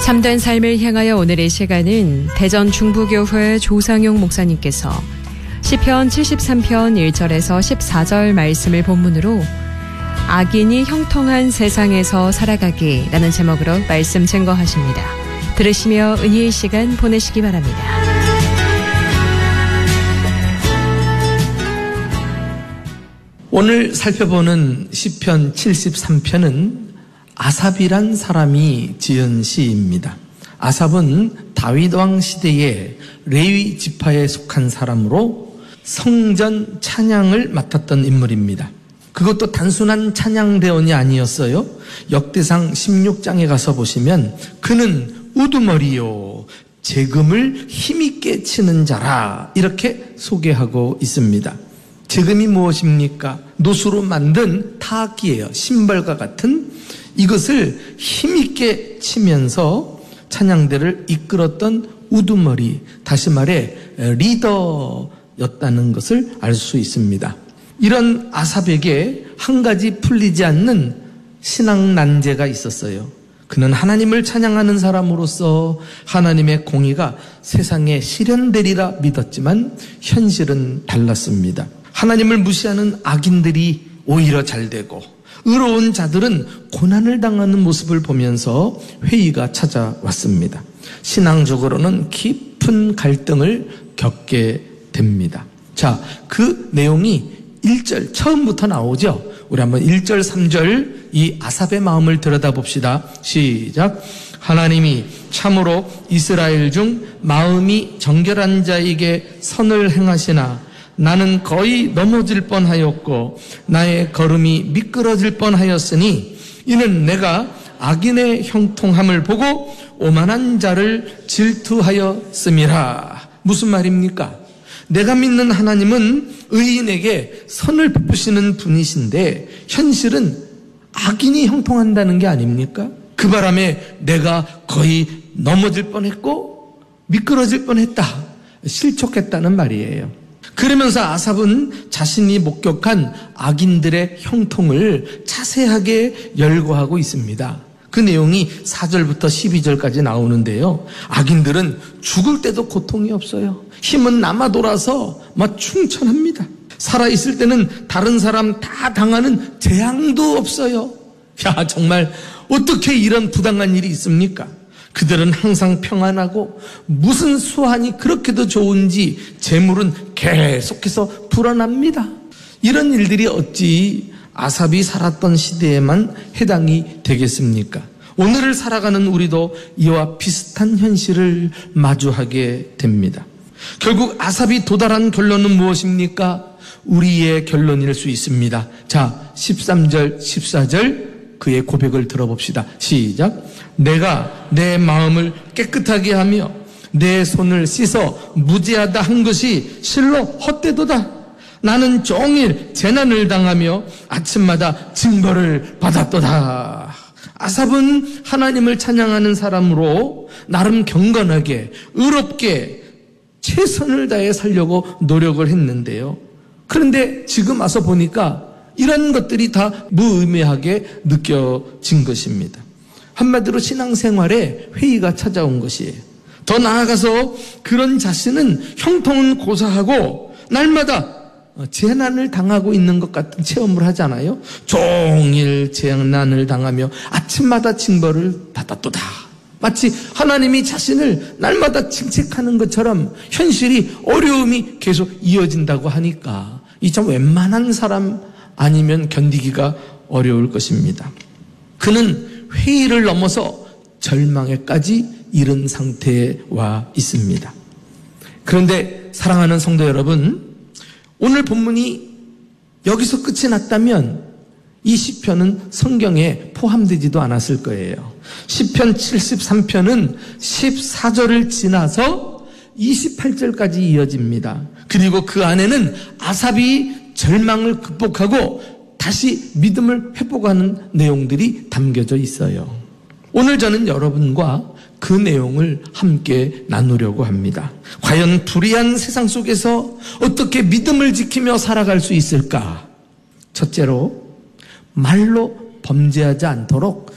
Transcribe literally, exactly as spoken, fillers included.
참된 삶을 향하여 오늘의 시간은 대전 중부교회 조상용 목사님께서 시편 칠십삼 편 일 절에서 십사 절 말씀을 본문으로 악인이 형통한 세상에서 살아가기라는 제목으로 말씀 증거하십니다. 들으시며 은혜의 시간 보내시기 바랍니다. 오늘 살펴보는 시편 칠십삼 편은 아삽이란 사람이 지은 시입니다. 아삽은 다윗왕 시대에 레위 지파에 속한 사람으로 성전 찬양을 맡았던 인물입니다. 그것도 단순한 찬양대원이 아니었어요. 역대상 십육 장에 가서 보시면 그는 우두머리요 재금을 힘있게 치는 자라 이렇게 소개하고 있습니다. 재금이 무엇입니까? 노수로 만든 타악기예요. 신발과 같은 이것을 힘있게 치면서 찬양대를 이끌었던 우두머리, 다시 말해 리더였다는 것을 알 수 있습니다. 이런 아삽에게 한 가지 풀리지 않는 신앙 난제가 있었어요. 그는 하나님을 찬양하는 사람으로서 하나님의 공의가 세상에 실현되리라 믿었지만 현실은 달랐습니다. 하나님을 무시하는 악인들이 오히려 잘 되고 의로운 자들은 고난을 당하는 모습을 보면서 회의가 찾아왔습니다. 신앙적으로는 깊은 갈등을 겪게 됩니다. 자, 그 내용이 일 절 처음부터 나오죠. 우리 한번 일 절, 삼 절 이 아삽의 마음을 들여다봅시다. 시작. 하나님이 참으로 이스라엘 중 마음이 정결한 자에게 선을 행하시나 나는 거의 넘어질 뻔하였고 나의 걸음이 미끄러질 뻔하였으니 이는 내가 악인의 형통함을 보고 오만한 자를 질투하였음이라. 무슨 말입니까? 내가 믿는 하나님은 의인에게 선을 베푸시는 분이신데 현실은 악인이 형통한다는 게 아닙니까? 그 바람에 내가 거의 넘어질 뻔했고 미끄러질 뻔했다. 실족했다는 말이에요. 그러면서 아삽은 자신이 목격한 악인들의 형통을 자세하게 열거하고 있습니다. 그 내용이 사 절부터 십이 절까지 나오는데요. 악인들은 죽을 때도 고통이 없어요. 힘은 남아 돌아서 막 충천합니다. 살아있을 때는 다른 사람 다 당하는 재앙도 없어요. 야, 정말 어떻게 이런 부당한 일이 있습니까? 그들은 항상 평안하고 무슨 수완이 그렇게도 좋은지 재물은 계속해서 불어납니다. 이런 일들이 어찌 아삽이 살았던 시대에만 해당이 되겠습니까? 오늘을 살아가는 우리도 이와 비슷한 현실을 마주하게 됩니다. 결국 아삽이 도달한 결론은 무엇입니까? 우리의 결론일 수 있습니다. 자, 십삼 절, 십사 절 그의 고백을 들어봅시다. 시작. 내가 내 마음을 깨끗하게 하며 내 손을 씻어 무죄하다 한 것이 실로 헛되도다. 나는 종일 재난을 당하며 아침마다 징벌을 받았도다. 아삽은 하나님을 찬양하는 사람으로 나름 경건하게 의롭게 최선을 다해 살려고 노력을 했는데요. 그런데 지금 와서 보니까 이런 것들이 다 무의미하게 느껴진 것입니다. 한마디로 신앙생활에 회의가 찾아온 것이에요. 더 나아가서 그런 자신은 형통은 고사하고 날마다 재난을 당하고 있는 것 같은 체험을 하잖아요. 종일 재난을 당하며 아침마다 징벌을 받았도다. 마치 하나님이 자신을 날마다 징책하는 것처럼 현실이 어려움이 계속 이어진다고 하니까 이 참 웬만한 사람 아니면 견디기가 어려울 것입니다. 그는 회의를 넘어서 절망에까지 이른 상태에 와 있습니다. 그런데 사랑하는 성도 여러분, 오늘 본문이 여기서 끝이 났다면 이 시편은 성경에 포함되지도 않았을 거예요. 시편 칠십삼 편은 십사 절을 지나서 이십팔 절까지 이어집니다. 그리고 그 안에는 아삽이 절망을 극복하고 다시 믿음을 회복하는 내용들이 담겨져 있어요. 오늘 저는 여러분과 그 내용을 함께 나누려고 합니다. 과연 불의한 세상 속에서 어떻게 믿음을 지키며 살아갈 수 있을까? 첫째로 말로 범죄하지 않도록